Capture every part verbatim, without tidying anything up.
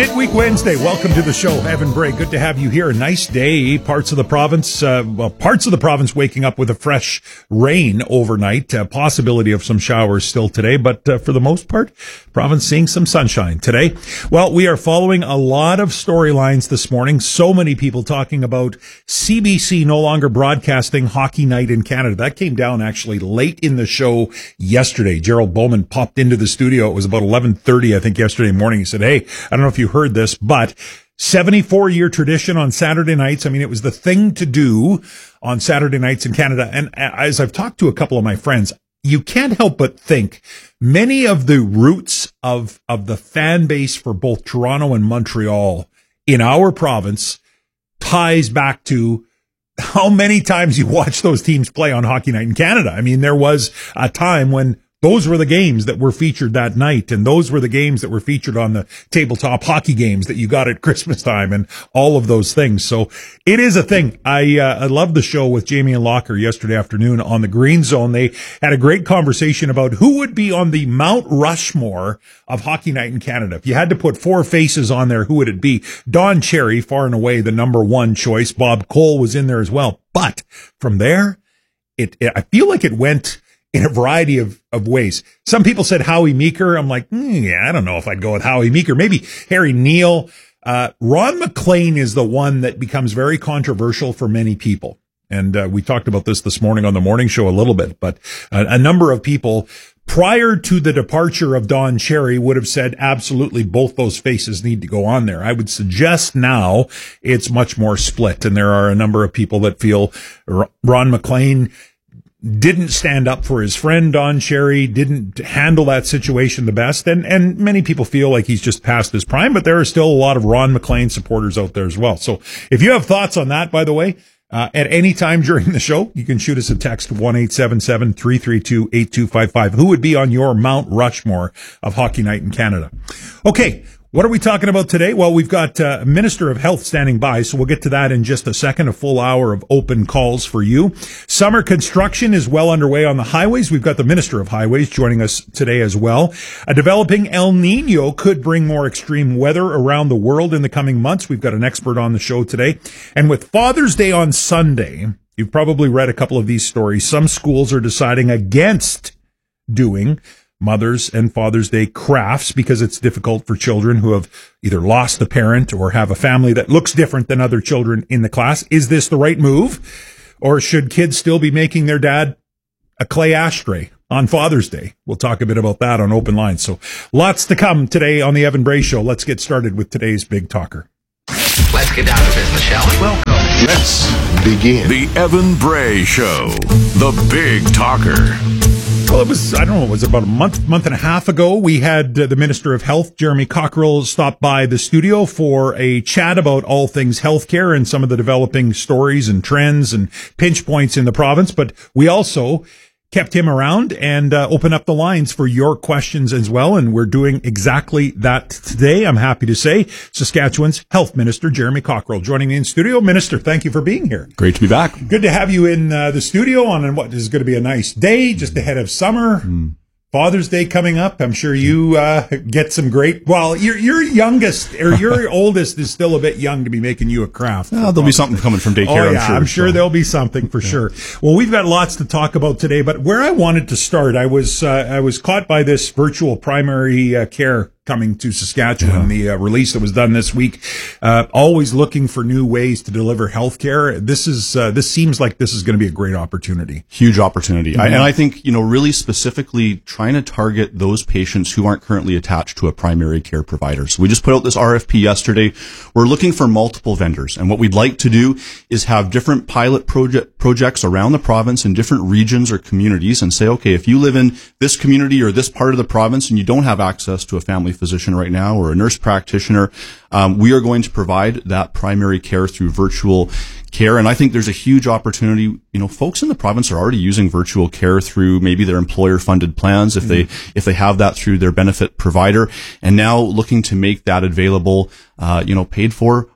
Midweek Wednesday. Welcome to the show. Evan Bray, good to have you here. A nice day. Parts of the province, uh, well, parts of the province waking up with a fresh rain overnight. Uh, possibility of some showers still today, but uh, for the most part, province seeing some sunshine today. Well, we are following a lot of storylines this morning. So many people talking about C B C no longer broadcasting Hockey Night in Canada. That came down actually late in the show yesterday. Gerald Bowman popped into the studio. It was about eleven thirty, I think, yesterday morning. He said, hey, I don't know if you heard this, but seventy-four year tradition on Saturday nights. I mean, it was the thing to do on Saturday nights in Canada. And as I've talked to a couple of my friends, you can't help but think many of the roots of, of the fan base for both Toronto and Montreal in our province ties back to how many times you watch those teams play on Hockey Night in Canada. I mean, there was a time when those were the games that were featured that night, and those were the games that were featured on the tabletop hockey games that you got at Christmas time and all of those things. So it is a thing. I uh, I loved the show with Jamie and Locker yesterday afternoon on the Green Zone. They had a great conversation about who would be on the Mount Rushmore of Hockey Night in Canada. If you had to put four faces on there, who would it be? Don Cherry, far and away the number one choice. Bob Cole was in there as well. But from there, it, it I feel like it went in a variety of, of ways. Some people said Howie Meeker. I'm like, mm, yeah, I don't know if I'd go with Howie Meeker. Maybe Harry Neal. Uh, Ron MacLean is the one that becomes very controversial for many people. And uh, we talked about this this morning on the morning show a little bit, but a, a number of people prior to the departure of Don Cherry would have said absolutely both those faces need to go on there. I would suggest now it's much more split. And there are a number of people that feel R- Ron MacLean didn't stand up for his friend Don Cherry, didn't handle that situation the best, and and many people feel like he's just past his prime, but there are still a lot of Ron MacLean supporters out there as well. So if you have thoughts on that, by the way, uh, at any time during the show, you can shoot us a text, one eight seven seven, three three two, eight two five five. Who would be on your Mount Rushmore of Hockey Night in Canada? Okay. What are we talking about today? Well, we've got uh, a Minister of Health standing by, so we'll get to that in just a second, a full hour of open calls for you. Summer construction is well underway on the highways. We've got the Minister of Highways joining us today as well. A developing El Nino could bring more extreme weather around the world in the coming months. We've got an expert on the show today. And with Father's Day on Sunday, you've probably read a couple of these stories. Some schools are deciding against doing Mother's and Father's Day crafts because it's difficult for children who have either lost a parent or have a family that looks different than other children in the class. Is this the right move? Or should kids still be making their dad a clay ashtray on Father's Day? We'll talk a bit about that on Open Line. So lots to come today on the Evan Bray Show. Let's get started with today's Big Talker. Let's get down to business, shall we? Welcome. Let's begin. The Evan Bray Show, the Big Talker. Well, it was, I don't know, it was about a month, month and a half ago. We had uh, the Minister of Health, Jeremy Cockrell, stop by the studio for a chat about all things healthcare and some of the developing stories and trends and pinch points in the province. But we also kept him around and uh, opened up the lines for your questions as well. And we're doing exactly that today. I'm happy to say Saskatchewan's Health Minister, Jeremy Cockrell, joining me in studio. Minister, thank you for being here. Great to be back. Good to have you in uh, the studio on what is going to be a nice day just ahead of summer. Mm. Father's Day coming up. I'm sure you uh, get some great. Well, your your youngest or your oldest is still a bit young to be making you a craft. Well, there'll be something coming from daycare. Oh, yeah, I'm sure. I'm sure so. there'll be something for yeah. sure. Well, we've got lots to talk about today, but where I wanted to start, I was uh, I was caught by this virtual primary uh, care coming to Saskatchewan, yeah. the uh, release that was done this week. Uh, always looking for new ways to deliver healthcare. This is uh, this seems like this is going to be a great opportunity. Huge opportunity, Mm-hmm. I, and I think you know really specifically trying to target those patients who aren't currently attached to a primary care provider. So we just put out this R F P yesterday. We're looking for multiple vendors, and what we'd like to do is have different pilot project projects around the province in different regions or communities, and say, okay, if you live in this community or this part of the province and you don't have access to a family physician right now or a nurse practitioner, um, we are going to provide that primary care through virtual care. And I think there's a huge opportunity. You know, folks in the province are already using virtual care through maybe their employer funded plans if mm-hmm. they if they have that through their benefit provider, and now looking to make that available, uh, you know, paid for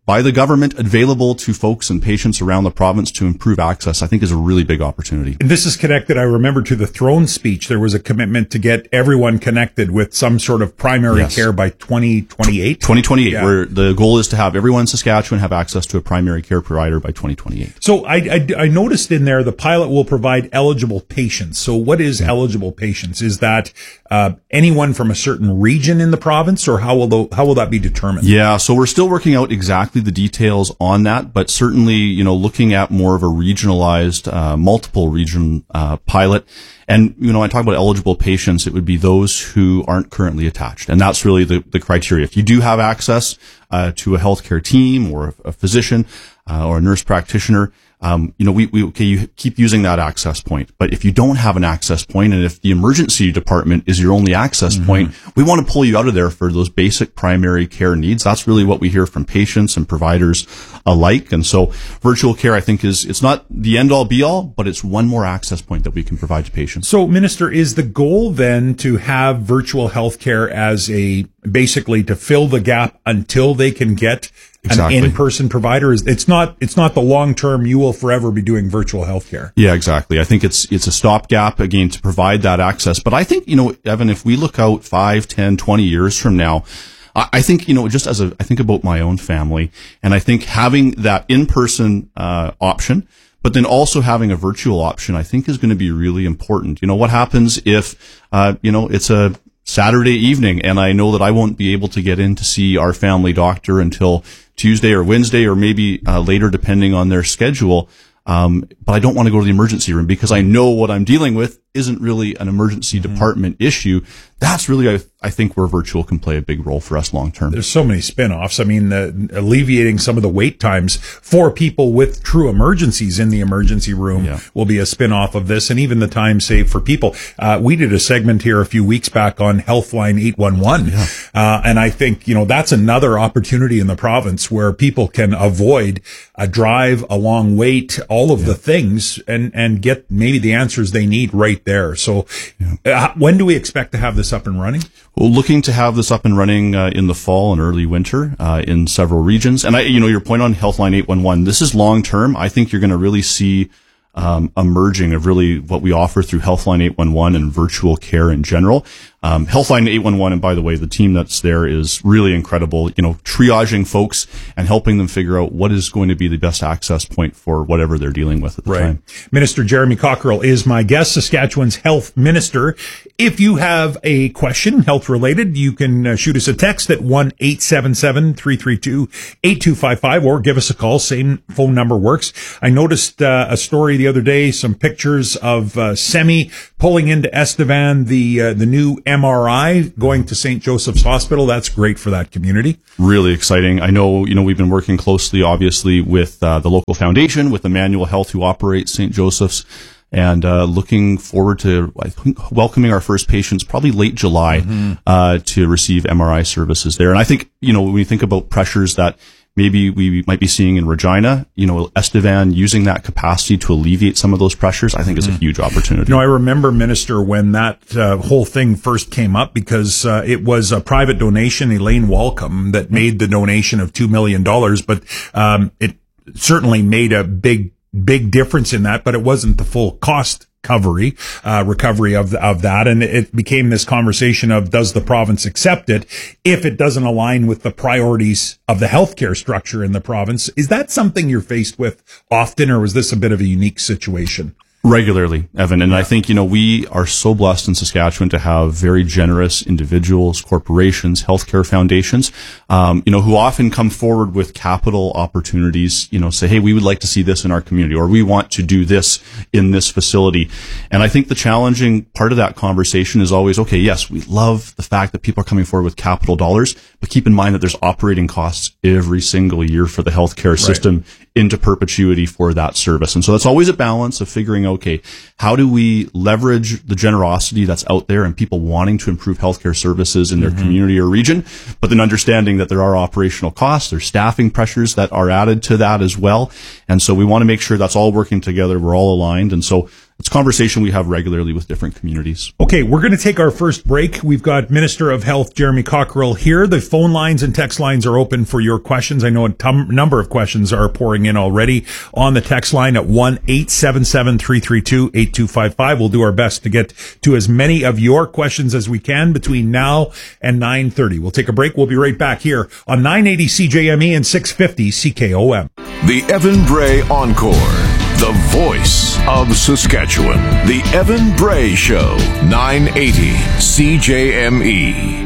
by the government available to folks and patients around the province to improve access, I think is a really big opportunity. And this is connected, I remember, to the throne speech. There was a commitment to get everyone connected with some sort of primary Yes. care by twenty twenty-eight. twenty twenty-eight, Yeah. where the goal is to have everyone in Saskatchewan have access to a primary care provider by twenty twenty-eight. So I, I, I noticed in there the pilot will provide eligible patients. So what is yeah. eligible patients? Is that uh, anyone from a certain region in the province, or how will the, how will that be determined? Yeah, so we're still working out exactly the details on that, but certainly, you know, looking at more of a regionalized, uh, multiple region uh, pilot. And, you know, I talk about eligible patients, it would be those who aren't currently attached. And that's really the, the criteria. If you do have access uh, to a healthcare team or a, a physician uh, or a nurse practitioner, Um, you know, we, we, okay, you keep using that access point. But if you don't have an access point, and if the emergency department is your only access mm-hmm. point, we want to pull you out of there for those basic primary care needs. That's really what we hear from patients and providers alike. And so virtual care, I think, is, it's not the end all be all, but it's one more access point that we can provide to patients. So, Minister, is the goal then to have virtual healthcare as a, basically to fill the gap until they can get Exactly. an in-person provider? Is it's not it's not the long term. You will forever be doing virtual healthcare. Yeah, exactly. I think it's it's a stopgap again to provide that access. But I think, you know, Evan, if we look out five, ten, twenty years from now, I, I think, you know, just as a I think about my own family, and I think having that in-person uh, option, but then also having a virtual option, I think is going to be really important. You know, what happens if uh, you know it's a Saturday evening and I know that I won't be able to get in to see our family doctor until Tuesday or Wednesday or maybe uh, later depending on their schedule. Um, but I don't want to go to the emergency room because I know what I'm dealing with isn't really an emergency mm-hmm. department issue. That's really, I, I think, where virtual can play a big role for us long term. There's so many spin-offs. I mean, uh, alleviating some of the wait times for people with true emergencies in the emergency room yeah. will be a spin-off of this, and even the time saved for people. Uh, we did a segment here a few weeks back on Healthline eight one one, yeah. uh, and I think, you know, that's another opportunity in the province where people can avoid a drive, a long wait, all of yeah. the things, and, and get maybe the answers they need right there. So yeah. uh, when do we expect to have this up and running? Well, looking to have this up and running uh, in the fall and early winter uh, in several regions. And I, you know, your point on Healthline eight one one, this is long term. I think you're going to really see um, a merging of really what we offer through Healthline eight one one and virtual care in general. Um, Healthline eight one one, and by the way, the team that's there is really incredible, you know, triaging folks and helping them figure out what is going to be the best access point for whatever they're dealing with at the right. time. Minister Jeremy Cockrell is my guest, Saskatchewan's health minister. If you have a question, health related, you can uh, shoot us a text at one eight seven seven, three three two, eight two five five or give us a call. Same phone number works. I noticed uh, a story the other day, some pictures of uh, SEMI pulling into Estevan, the uh, the new M R I going to Saint Joseph's Hospital. That's great for that community. Really exciting. I know, you know, we've been working closely, obviously, with uh, the local foundation, with Emmanuel Health, who operates Saint Joseph's, and uh, looking forward to, I think, welcoming our first patients probably late July mm-hmm. uh, to receive M R I services there. And I think, you know, when we think about pressures that maybe we might be seeing in Regina, you know, Estevan using that capacity to alleviate some of those pressures, I think is a huge opportunity. You know, I remember, Minister, when that uh, whole thing first came up, because uh, it was a private donation, Elaine Walcom, that made the donation of two million dollars, but um, it certainly made a big, big difference in that, but it wasn't the full cost recovery, uh, recovery of, of that. And it became this conversation of, does the province accept it if it doesn't align with the priorities of the healthcare structure in the province? Is that something you're faced with often, or was this a bit of a unique situation? Regularly, Evan. And I think, you know, we are so blessed in Saskatchewan to have very generous individuals, corporations, healthcare foundations, um, you know, who often come forward with capital opportunities, you know, say, hey, we would like to see this in our community, or we want to do this in this facility. And I think the challenging part of that conversation is always, okay, yes, we love the fact that people are coming forward with capital dollars, but keep in mind that there's operating costs every single year for the healthcare right. system into perpetuity for that service. And so that's always a balance of figuring out, okay, how do we leverage the generosity that's out there and people wanting to improve healthcare services in their mm-hmm. community or region, but then understanding that there are operational costs, there's staffing pressures that are added to that as well. And so we want to make sure that's all working together. We're all aligned. And so it's a conversation we have regularly with different communities. Okay, we're going to take our first break. We've got Minister of Health Jeremy Cockrell here. The phone lines and text lines are open for your questions. I know a t- number of questions are pouring in already on the text line at one eight seven seven, three three two, eight two five five. We'll do our best to get to as many of your questions as we can between now and nine thirty. We'll take a break. We'll be right back here on nine eighty C J M E and six fifty C K O M. The Evan Bray Encore, the voice of Saskatchewan. The Evan Bray Show, nine eighty C J M E.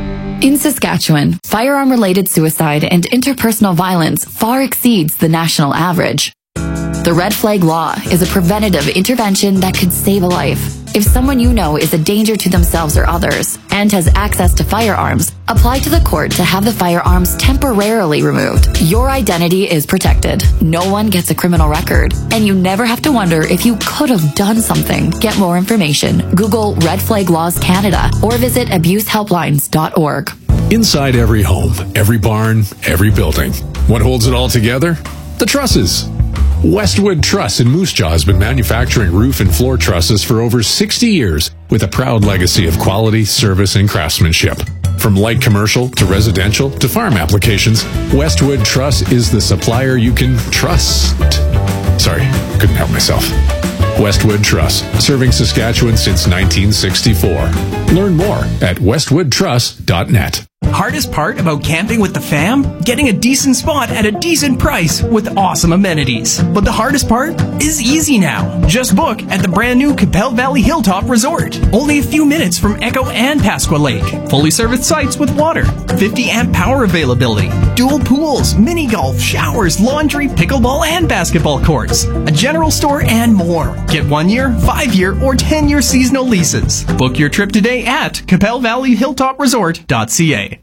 In Saskatchewan, firearm-related suicide and interpersonal violence far exceeds the national average. The Red Flag Law is a preventative intervention that could save a life. If someone you know is a danger to themselves or others and has access to firearms, apply to the court to have the firearms temporarily removed. Your identity is protected. No one gets a criminal record, and you never have to wonder if you could have done something. Get more information. Google Red Flag Laws Canada or visit abuse helplines dot org. Inside every home, every barn, every building. What holds it all together? The trusses. Westwood Truss in Moose Jaw has been manufacturing roof and floor trusses for over sixty years with a proud legacy of quality, service, and craftsmanship. From light commercial to residential to farm applications, Westwood Truss is the supplier you can trust. Sorry, couldn't help myself. Westwood Truss, serving Saskatchewan since nineteen sixty-four. Learn more at westwood truss dot net. Hardest part about camping with the fam? Getting a decent spot at a decent price with awesome amenities. But the hardest part is easy now. Just book at the brand new Capel Valley Hilltop Resort. Only a few minutes from Echo and Pasqua Lake. Fully serviced sites with water. fifty amp power availability. Dual pools, mini golf, showers, laundry, pickleball, and basketball courts. A general store and more. Get one year, five year, or ten year seasonal leases. Book your trip today at capel valley hilltop resort dot c a.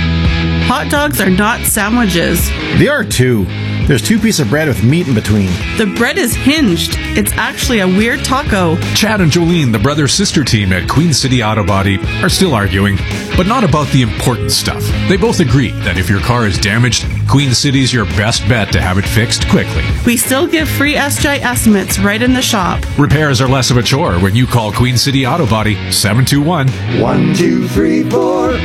Hot dogs are not sandwiches. They are too. There's two pieces of bread with meat in between. The bread is hinged. It's actually a weird taco. Chad and Jolene, the brother-sister team at Queen City Auto Body, are still arguing, but not about the important stuff. They both agree that if your car is damaged, Queen City's your best bet to have it fixed quickly. We still give free S J estimates right in the shop. Repairs are less of a chore when you call Queen City Auto Body seven two one, one two three four.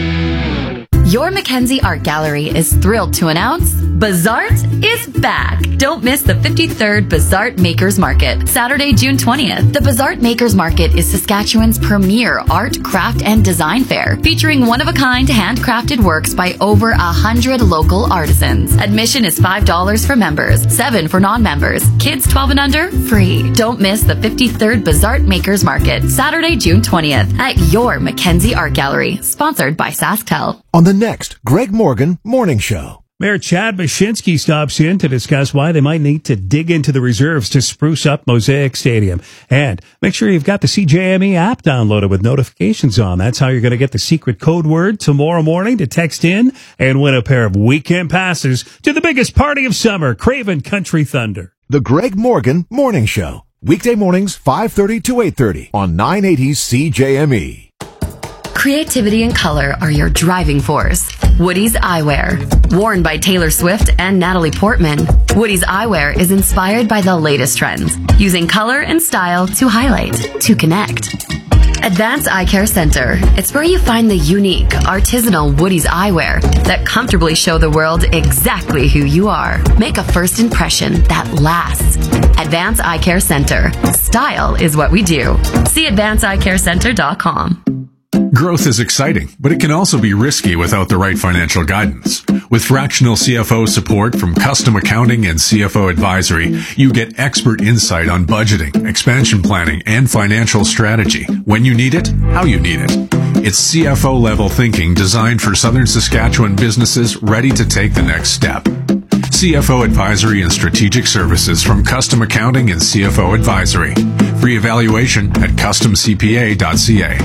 Your Mackenzie Art Gallery is thrilled to announce Bazaart is back. Don't miss the fifty-third Bazaart Makers Market, Saturday, June twentieth. The Bazaart Makers Market is Saskatchewan's premier art, craft, and design fair, featuring one-of-a-kind handcrafted works by over a hundred local artisans. Admission is five dollars for members, seven dollars for non-members. Kids twelve and under, free. Don't miss the fifty-third Bazaart Makers Market, Saturday, June twentieth, at your Mackenzie Art Gallery, sponsored by SaskTel. On the next Greg Morgan Morning Show. Mayor Chad Baczynski stops in to discuss why they might need to dig into the reserves to spruce up Mosaic Stadium. And make sure you've got the C J M E app downloaded with notifications on. That's how you're going to get the secret code word tomorrow morning to text in and win a pair of weekend passes to the biggest party of summer, Craven Country Thunder. The Greg Morgan Morning Show. Weekday mornings, five thirty to eight thirty on nine eighty C J M E. Creativity and color are your driving force. Woody's Eyewear. Worn by Taylor Swift and Natalie Portman, Woody's Eyewear is inspired by the latest trends, using color and style to highlight, to connect. Advanced Eye Care Center. It's where you find the unique, artisanal Woody's Eyewear that comfortably show the world exactly who you are. Make a first impression that lasts. Advanced Eye Care Center. Style is what we do. See advanced eye care center dot com. Growth is exciting, but it can also be risky without the right financial guidance. With fractional C F O support from Custom Accounting and C F O Advisory, you get expert insight on budgeting, expansion planning, and financial strategy. When you need it, how you need it. It's C F O-level thinking designed for Southern Saskatchewan businesses ready to take the next step. C F O Advisory and Strategic Services from Custom Accounting and C F O Advisory. Free evaluation at custom c p a dot c a.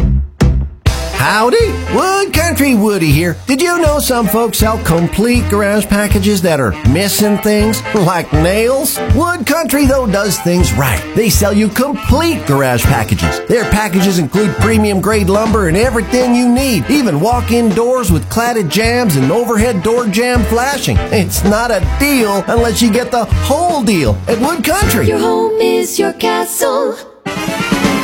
Howdy, Wood Country Woody here. Did you know some folks sell complete garage packages that are missing things, like nails? Wood Country, though, does things right. They sell you complete garage packages. Their packages include premium grade lumber and everything you need, even walk-in doors with cladded jambs and overhead door jamb flashing. It's not a deal unless you get the whole deal at Wood Country. Your home is your castle.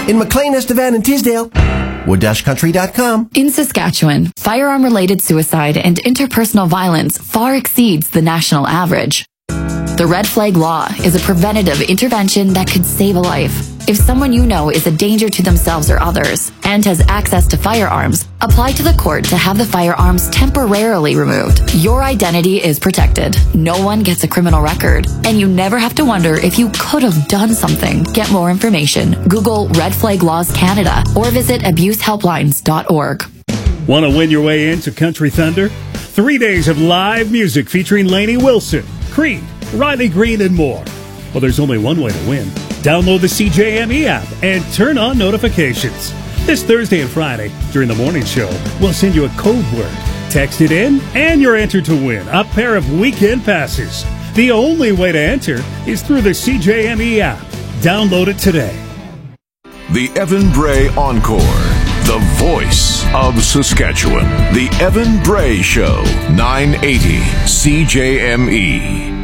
In McLean, Estevan, and Tisdale, wood dash country dot com. In Saskatchewan, firearm-related suicide and interpersonal violence far exceeds the national average. The Red Flag Law is a preventative intervention that could save a life. If someone you know is a danger to themselves or others and has access to firearms, apply to the court to have the firearms temporarily removed. Your identity is protected. No one gets a criminal record, and you never have to wonder if you could have done something. Get more information. Google Red Flag Laws Canada or visit abuse helplines dot org. Want to win your way into Country Thunder? Three days of live music featuring Lainey Wilson, Creed, Riley Green, and more. Well, there's only one way to win. Download the C J M E app and turn on notifications. This Thursday and Friday, during the morning show, we'll send you a code word. Text it in, and you're entered to win a pair of weekend passes. The only way to enter is through the C J M E app. Download it today. The Evan Bray Encore. The voice of Saskatchewan. The Evan Bray Show. nine eighty C J M E.